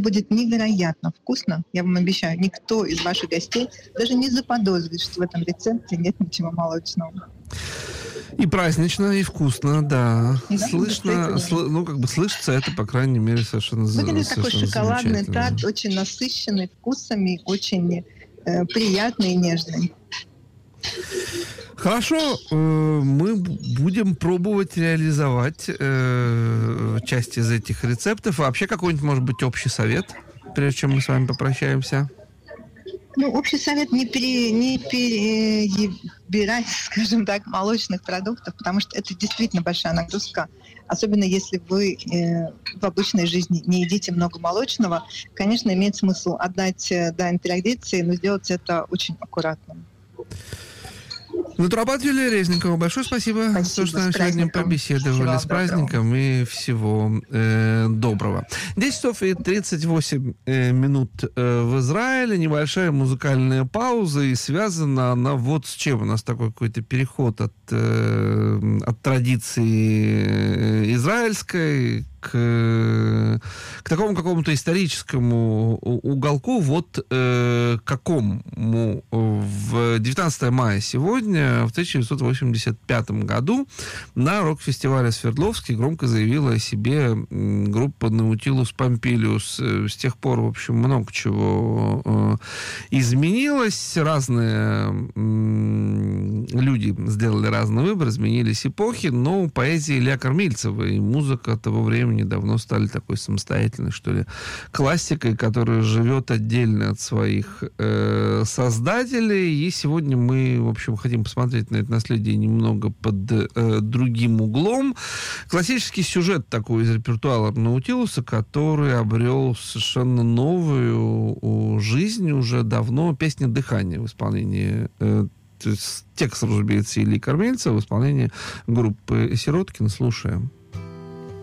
будет невероятно вкусно, я вам обещаю. Никто из ваших гостей даже не заподозрит, что в этом рецепте нет ничего молочного. И празднично, и вкусно, да. Да, слышно, слышится это, по крайней мере, совершенно выглядит такой шоколадный замечательно. тарт, очень насыщенный вкусами, очень приятный и нежный. Хорошо, мы будем пробовать реализовать часть из этих рецептов. Вообще какой-нибудь, может быть, общий совет, прежде чем мы с вами попрощаемся? Общий совет не перебирать, скажем так, молочных продуктов, потому что это действительно большая нагрузка. Особенно если вы в обычной жизни не едите много молочного. Конечно, имеет смысл отдать дань традиции, но сделать это очень аккуратно. Натуропат Юлия Резникова, большое спасибо за то, что с нами сегодня побеседовали. С праздником и всего доброго. 10 часов и 38 минут в Израиле. Небольшая музыкальная пауза, и связана она вот с чем. У нас такой какой-то переход от традиции израильской к такому какому-то историческому уголку. Вот какому. В 19 мая сегодня, в 1985 году, на рок-фестивале Свердловске громко заявила о себе группа Nautilus Pompilius. С тех пор, в общем, много чего изменилось. Разные люди сделали разный выбор, изменились эпохи, но поэзия Илья Кормильцева и музыка того времени давно стали такой самостоятельной, что ли, классикой, которая живет отдельно от своих создателей. И сегодня мы, в общем, хотим посмотреть на это наследие немного под другим углом. Классический сюжет такой из репертуара Наутилуса, который обрел совершенно новую жизнь уже давно. Песня «Дыхание» в исполнении текст, разумеется, Ильи Кормильцева в исполнении группы Сироткин. Слушаем.